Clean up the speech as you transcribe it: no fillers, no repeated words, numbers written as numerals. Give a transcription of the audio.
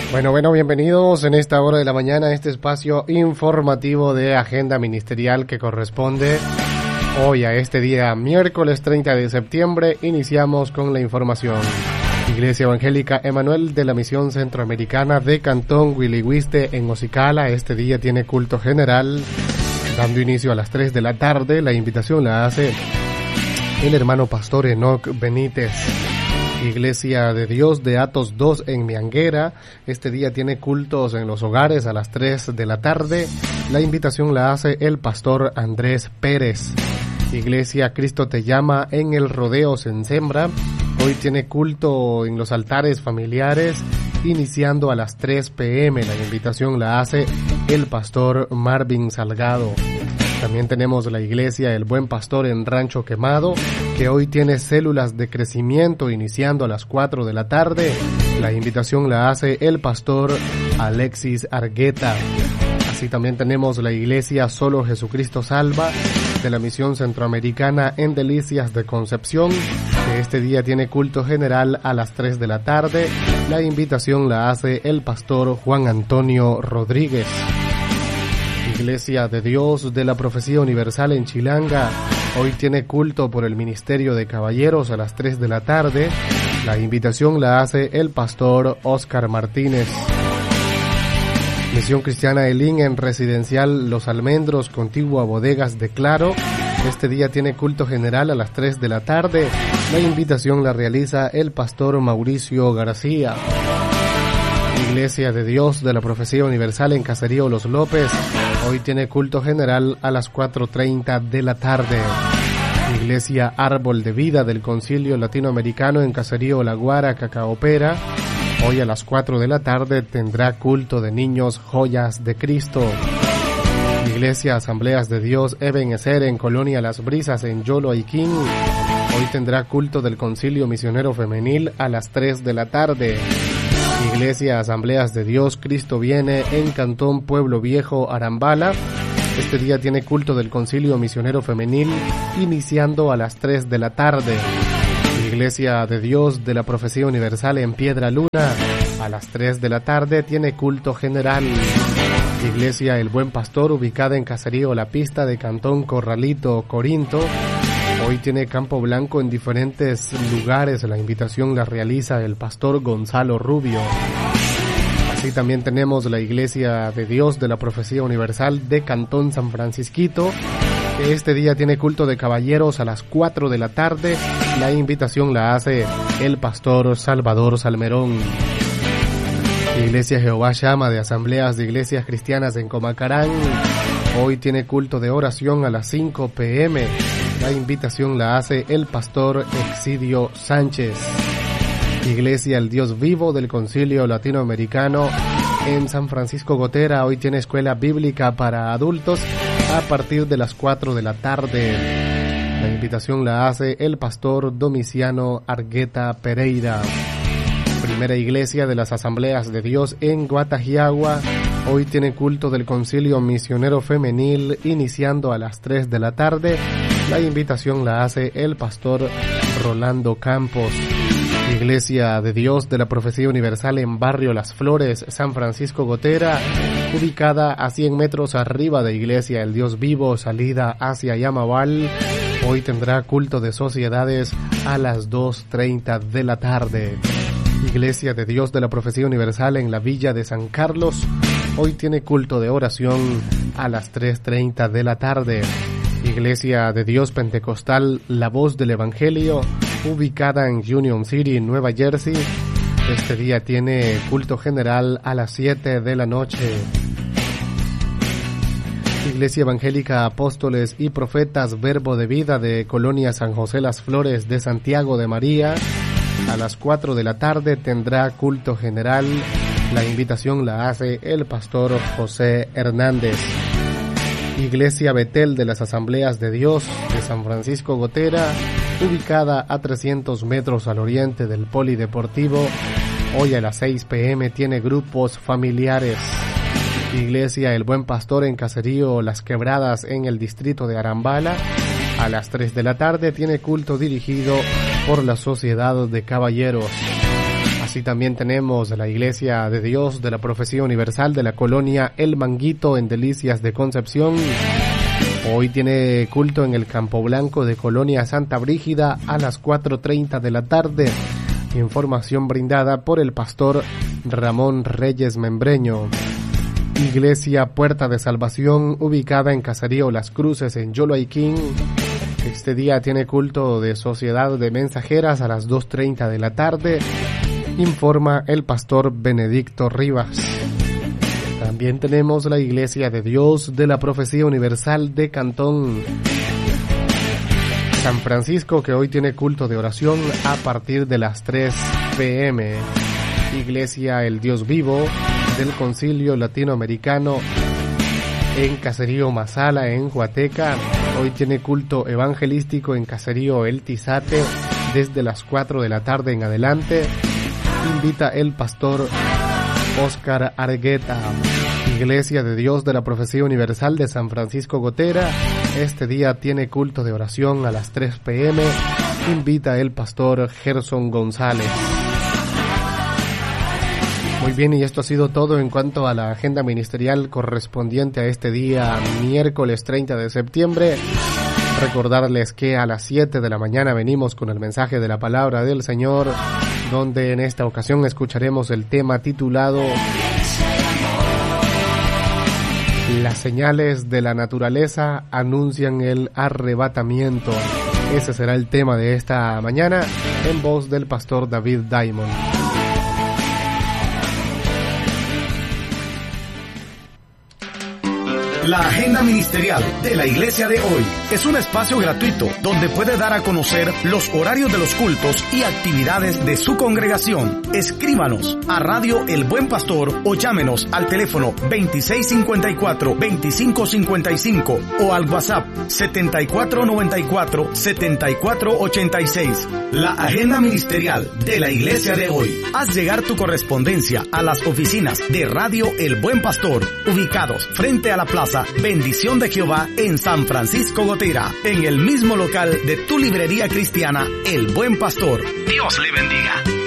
Bueno, bienvenidos en esta hora de la mañana a este espacio informativo de Agenda Ministerial que corresponde hoy a este día, miércoles 30 de septiembre. Iniciamos con la información. Iglesia Evangélica Emanuel de la Misión Centroamericana de Cantón Huilihuiste en Ocicala, este día tiene culto general, dando inicio a las 3 de la tarde. La invitación la hace el hermano pastor Enoc Benítez. Iglesia de Dios de Atos 2 en Mianguera, este día tiene cultos en los hogares a las 3 de la tarde. La invitación la hace el pastor Andrés Pérez. Iglesia Cristo te llama en el Rodeo Sensembra, hoy tiene culto en los altares familiares, iniciando a las 3 p.m. La invitación la hace el pastor Marvin Salgado. También tenemos la iglesia El Buen Pastor en Rancho Quemado, que hoy tiene células de crecimiento iniciando a las 4 de la tarde. La invitación la hace el pastor Alexis Argueta. Así también tenemos la iglesia Solo Jesucristo Salva de la Misión Centroamericana en Delicias de Concepción, que este día tiene culto general a las 3 de la tarde. La invitación la hace el pastor Juan Antonio Rodríguez. Iglesia de Dios de la Profecía Universal en Chilanga, hoy tiene culto por el Ministerio de Caballeros a las 3 de la tarde. La invitación la hace el pastor Oscar Martínez. Misión Cristiana Elín en Residencial Los Almendros, contigua a Bodegas de Claro, este día tiene culto general a las 3 de la tarde. La invitación la realiza el pastor Mauricio García. Iglesia de Dios de la Profecía Universal en Caserío Los López, hoy tiene culto general a las 4:30 de la tarde. Iglesia Árbol de Vida del Concilio Latinoamericano en Caserío La Guara, Cacaopera, hoy a las 4 de la tarde tendrá culto de niños Joyas de Cristo. Iglesia Asambleas de Dios Ebenezer en Colonia Las Brisas en Yolo Aiquín, hoy tendrá culto del Concilio Misionero Femenil a las 3 de la tarde. Iglesia Asambleas de Dios Cristo Viene en Cantón Pueblo Viejo, Arambala, este día tiene culto del Concilio Misionero Femenil iniciando a las 3 de la tarde. Iglesia de Dios de la Profecía Universal en Piedra Luna, a las 3 de la tarde tiene culto general. Iglesia El Buen Pastor ubicada en Caserío La Pista de Cantón Corralito, Corinto, hoy tiene campo blanco en diferentes lugares. La invitación la realiza el pastor Gonzalo Rubio. Así también tenemos la Iglesia de Dios de la Profecía Universal de Cantón San Francisquito, que este día tiene culto de caballeros a las 4 de la tarde. La invitación la hace el pastor Salvador Salmerón. Iglesia Jehová Llama de Asambleas de Iglesias Cristianas en Comacarán, hoy tiene culto de oración a las 5 p.m. La invitación la hace el pastor Exidio Sánchez. Iglesia El Dios Vivo del Concilio Latinoamericano en San Francisco Gotera, hoy tiene escuela bíblica para adultos a partir de las 4 de la tarde. La invitación la hace el pastor Domiciano Argueta Pereira. Primera Iglesia de las Asambleas de Dios en Guatajiagua, hoy tiene culto del Concilio Misionero Femenil iniciando a las 3 de la tarde. La invitación la hace el pastor Rolando Campos. Iglesia de Dios de la Profecía Universal en Barrio Las Flores, San Francisco Gotera, ubicada a 100 metros arriba de Iglesia El Dios Vivo, salida hacia Yamabal, hoy tendrá culto de sociedades a las 2:30 de la tarde. Iglesia de Dios de la Profecía Universal en la Villa de San Carlos, hoy tiene culto de oración a las 3:30 de la tarde. Iglesia de Dios Pentecostal La Voz del Evangelio, ubicada en Union City, Nueva Jersey, este día tiene culto general a las 7 de la noche. Iglesia Evangélica Apóstoles y Profetas Verbo de Vida de Colonia San José Las Flores de Santiago de María, a las 4 de la tarde tendrá culto general. La invitación la hace el pastor José Hernández. Iglesia Betel de las Asambleas de Dios de San Francisco Gotera, ubicada a 300 metros al oriente del Polideportivo, hoy a las 6 p.m. tiene grupos familiares. Iglesia El Buen Pastor en Caserío Las Quebradas en el distrito de Arambala, a las 3 de la tarde tiene culto dirigido por la Sociedad de Caballeros. Así también tenemos la Iglesia de Dios de la Profecía Universal de la colonia El Manguito en Delicias de Concepción. Hoy tiene culto en el Campo Blanco de Colonia Santa Brígida a las 4:30 de la tarde. Información brindada por el pastor Ramón Reyes Membreño. Iglesia Puerta de Salvación, ubicada en Caserío Las Cruces, en Yoloaiquín. Este día tiene culto de Sociedad de Mensajeras a las 2:30 de la tarde. Informa el pastor Benedicto Rivas. También tenemos la Iglesia de Dios de la Profecía Universal de Cantón San Francisco, que hoy tiene culto de oración a partir de las 3 p.m. Iglesia El Dios Vivo del Concilio Latinoamericano en Caserío Masala, en Huateca. Hoy tiene culto evangelístico en Caserío El Tizate desde las 4 de la tarde en adelante. Invita el pastor Óscar Argueta. Iglesia de Dios de la Profecía Universal de San Francisco Gotera. Este día tiene culto de oración a las 3 p.m. Invita el pastor Gerson González. Muy bien, y esto ha sido todo en cuanto a la agenda ministerial correspondiente a este día, miércoles 30 de septiembre. Recordarles que a las 7 de la mañana venimos con el mensaje de la palabra del Señor, donde en esta ocasión escucharemos el tema titulado Las señales de la naturaleza anuncian el arrebatamiento. Ese será el tema de esta mañana, en voz del pastor David Diamond. La agenda ministerial de la iglesia de hoy es un espacio gratuito donde puede dar a conocer los horarios de los cultos y actividades de su congregación. Escríbanos a Radio El Buen Pastor o llámenos al teléfono 2654-2555 o al WhatsApp 7494-7486. La agenda ministerial de la iglesia de hoy. Haz llegar tu correspondencia a las oficinas de Radio El Buen Pastor, ubicados frente a la plaza Bendición de Jehová en San Francisco Gotera, en el mismo local de tu librería cristiana El Buen Pastor. Dios le bendiga.